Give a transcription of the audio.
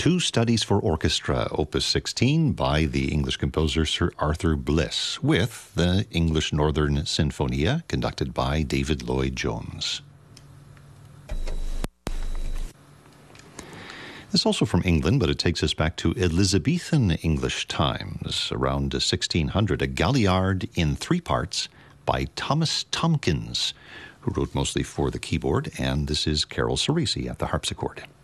Two Studies for Orchestra, Opus 16, by the English composer Sir Arthur Bliss, with the English Northern Sinfonia, conducted by David Lloyd-Jones. This is also from England, but it takes us back to Elizabethan English times, around 1600, a Galliard in 3 parts by Thomas Tomkins, who wrote mostly for the keyboard, and this is Carol Cerisi at the harpsichord.